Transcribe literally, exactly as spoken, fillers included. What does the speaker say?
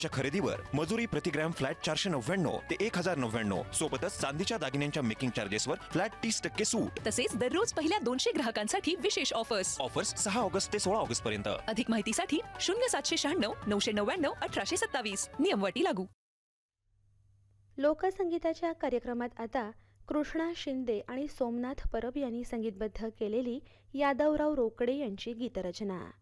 च्या खरेदीवर मजुरी प्रतिग्रॅम फ्लॅट चारशे नव्याण्णव ते एक हजार नव्याण्णव, सोबतच चांदीच्या दागिन्यांच्या मेकिंग चार्जेसवर फ्लॅट तीस टक्के सूट. तसेच दररोज पहिल्या दोनशे ग्राहकांसाठी विशेष ऑफर्स. ऑफर्स सहा ऑगस्ट ते सोळा ऑगस्ट पर्यंत. अधिक माहितीसाठी शून्य सातशे शहाण्णव नऊशे नव्याण्णव अठराशे सत्तावीस. नियमवटी लागू. लोकसंगीताच्या कार्यक्रमात आता कृष्णा शिंदे आणि सोमनाथ परब यांनी संगीतबद्ध केलेली यादवराव रोकडे यांची गीतरचना.